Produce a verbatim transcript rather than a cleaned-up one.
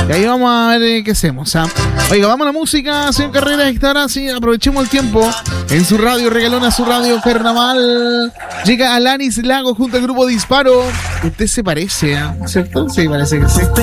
Y ahí vamos a ver eh, qué hacemos. ¿Ah? Oiga, vamos a la música, señor Carreras, que ahora sí, aprovechemos el tiempo. En su radio, regalona su radio Carnaval. Llega Alanis Lago junto al grupo Disparo. Usted se parece, ¿eh? ¿Cierto? Sí, parece que sí.